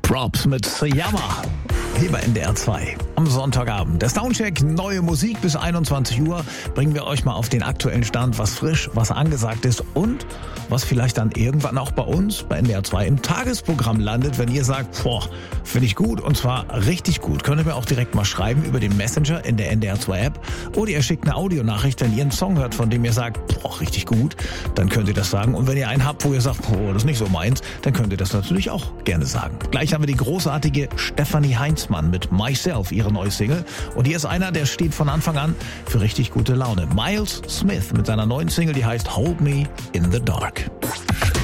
Drops mit Yama. Hier bei NDR 2 am Sonntagabend. Der Soundcheck, neue Musik bis 21 Uhr. Bringen wir euch mal auf den aktuellen Stand, was frisch, was angesagt ist und was vielleicht dann irgendwann auch bei uns, bei NDR 2 im Tagesprogramm landet, wenn ihr sagt, boah, finde ich gut und zwar richtig gut. Könnt ihr mir auch direkt mal schreiben über den Messenger in der NDR 2 App oder ihr schickt eine Audionachricht, wenn ihr einen Song hört, von dem ihr sagt, boah, richtig gut, dann könnt ihr das sagen. Und wenn ihr einen habt, wo ihr sagt, boah, das ist nicht so meins, dann könnt ihr das natürlich auch gerne sagen. Gleich haben wir die großartige Stefanie Heinzmann mit Myself, ihre neue Single. Und hier ist einer, der steht von Anfang an für richtig gute Laune. Miles Smith mit seiner neuen Single, die heißt Hold Me in the Dark.